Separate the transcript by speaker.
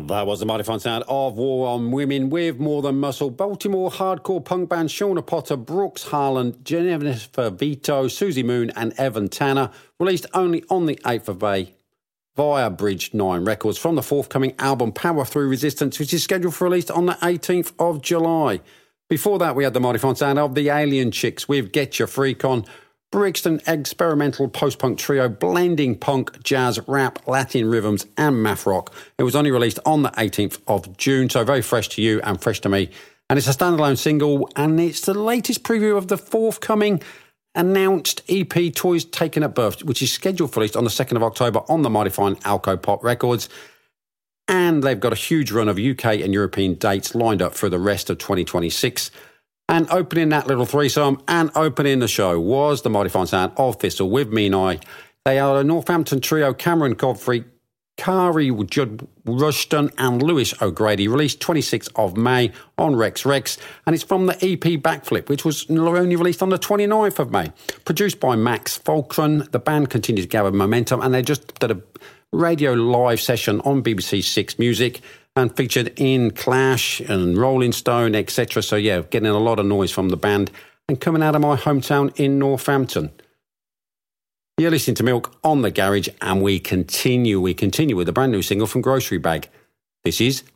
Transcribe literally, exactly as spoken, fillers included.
Speaker 1: That was the mighty fine sound of War on Women with More Than Muscle. Baltimore hardcore punk band Shauna Potter, Brooks Harlan, Jennifer Vito, Susie Moon and Evan Tanner, released only on the eighth of May via Bridge nine Records from the forthcoming album Power Through Resistance, which is scheduled for release on the eighteenth of July. Before that, we had the mighty fine sound of the Alien Chicks with Get Your Freak On, Brixton experimental post-punk trio blending punk, jazz, rap, Latin rhythms and math rock. It was only released on the eighteenth of June, so very fresh to you and fresh to me. And it's a standalone single, and it's the latest preview of the forthcoming announced E P Toys Taken at Birth, which is scheduled for release on the second of October on the mighty fine Alco Pop Records. And they've got a huge run of U K and European dates lined up for the rest of twenty twenty-six. And opening that little threesome and opening the show was the mighty fine sound of Thistle with Me and I. They are a Northampton trio, Cameron Godfrey, Kari Judd Rushton and Lewis O'Grady, released twenty-sixth of May on Rex Rex, and it's from the E P Backflip, which was only released on the twenty-ninth of May. Produced by Max Falkran, the band continues to gather momentum, and they just did a radio live session on B B C Six Music, and featured in Clash and Rolling Stone, et cetera. So, yeah, getting a lot of noise from the band and coming out of my hometown in Northampton. You're listening to Milk on the Garage, and we continue. We continue with a brand new single from Grocery Bag. This is